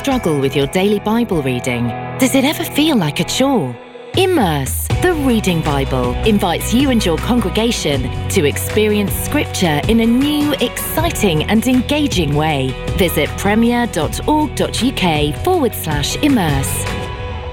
struggle with your daily Bible reading? Does it ever feel like a chore? Immerse, the Reading Bible, invites you and your congregation to experience Scripture in a new, exciting and engaging way. Visit premier.org.uk/immerse.